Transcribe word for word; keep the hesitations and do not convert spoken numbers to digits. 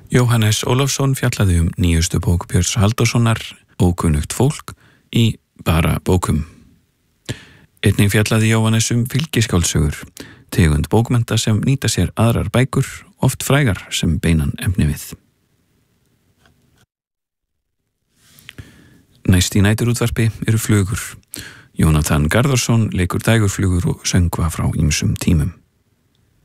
Jóhannes Ólafsson fjallaði um nýjustu bók Björns Halldórssonar, Ókunnugt fólk, í Bara bókum. Einnig fjallaði Jóhannes um fylgiskáldsögur, tegund bókmennta sem nýta sér aðrar bækur, oft frægar sem beinan efni við. Næst í næturútvarpi eru flugur. Jónatan Garðarsson leikur dægurflugur og söngva frá ýmsum tímum.